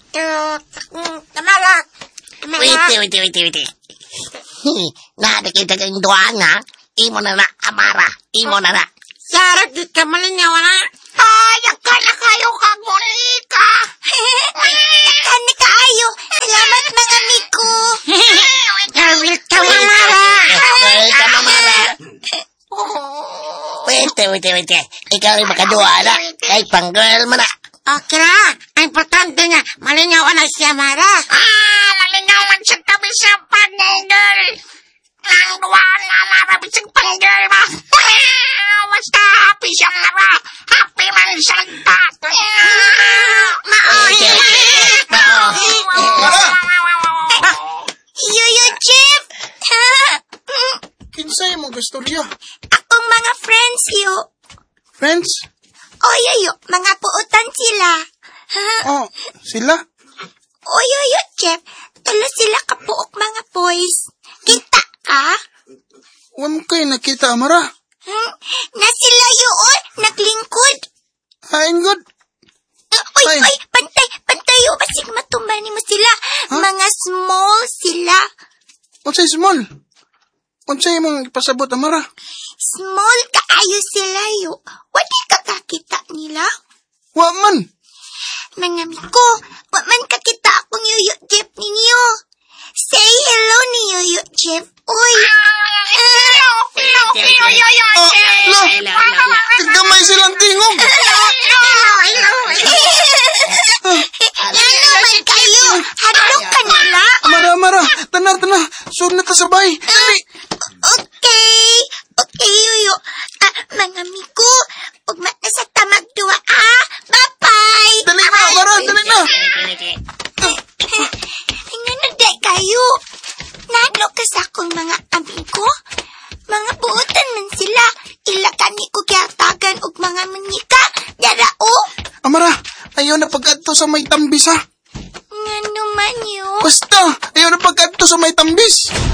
Tamara. Wait. Nakakita kang duwa nga. Imo na, Amara. Imo na. Sarah, di ka malinyaw na. Ay, na kayo kang Monica. Nakana kaayo. Salamat mga amigo. Welcome, Amara. Welcome, Amara. Wait. Ikaw ay makaduwa na. Kahit pang girl mo na. Okay na. Ang importante nga, malinyaw na si Amara. Malingaw man siya kami sa panay-girl. Ang duwa na Amara, bisig pang-girl mo. Basta happy siya, Amara. Happy man siya. Yoyo Jeff. Kinsay mo gastorya? Akong mga friends yo. Friends? Yoyo, mga puutan sila. Oh, sila? Yoyo Jeff, tala sila kapuok mga boys. Kita ka? Huwag kayo nakita, Amara. Na sila yun, naglingkod. Hain good. Ay. Oy, pantay yo, basig matumbani mo sila. Mga small sila. Unsay small? Unsay mong ipasabot, Amara? Small kaayo sila yo. Wala ka kakita nila. Wa man. Mga miko, man kakita akong Yoyo Jeff ninyo. Say hello ni Yoyo Jeff. Uy. Tigdamay silang tingog. Yan naman kayo. Hadlok ka nila. Amara. Tanar. Sud na ta sabay. Dali. Okay, Yoyo. Mga miko, ugma na sa tamag duwa, Bye-bye. Dali na, Amara. Dali na. Nga nagday kayo. Nadlo ka sa akong mga amigo. Mga buotan man sila. Ilakan ni ko kiyatagan og mga manika. Darao. Amara, ayaw na pag-adto sa may tambis, ha? Nga naman yun. Basta, ayaw na pag-adto sa may tambis.